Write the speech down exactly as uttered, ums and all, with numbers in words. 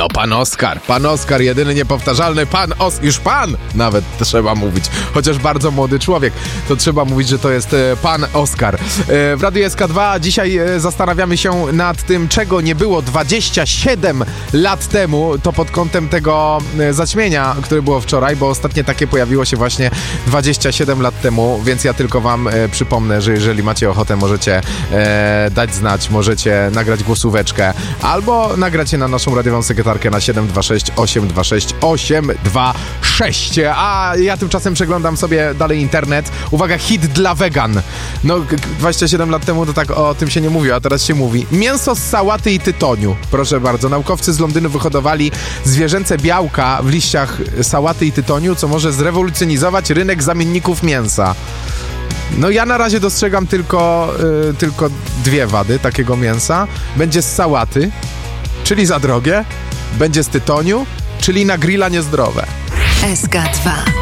To pan Oskar, pan Oskar, jedyny niepowtarzalny pan Os... Już pan nawet trzeba mówić, chociaż bardzo młody człowiek, to trzeba mówić, że to jest e, pan Oskar. E, w Radiu S K dwa dzisiaj e, zastanawiamy się nad tym, czego nie było dwadzieścia siedem lat temu, to pod kątem tego e, zaćmienia, które było wczoraj, bo ostatnie takie pojawiło się właśnie dwadzieścia siedem lat temu, więc ja tylko wam e, przypomnę, że jeżeli macie ochotę, możecie e, dać znać, możecie nagrać głosóweczkę, albo nagrać je na naszą radiową sekretarkę na siedem dwa sześć osiem dwa sześć osiem dwa sześć. A ja tymczasem przeglądam sobie dalej internet. Uwaga, hit dla wegan. No, dwadzieścia siedem lat temu to tak o tym się nie mówiło, a teraz się mówi. Mięso z sałaty i tytoniu. Proszę bardzo, naukowcy z Londynu wyhodowali zwierzęce białka w liściach sałaty i tytoniu, co może zrewolucjonizować rynek zamienników mięsa. No ja na razie dostrzegam tylko, yy, tylko dwie wady takiego mięsa. Będzie z sałaty, czyli za drogie. Będzie z tytoniu, czyli na grilla niezdrowe. S K dwa.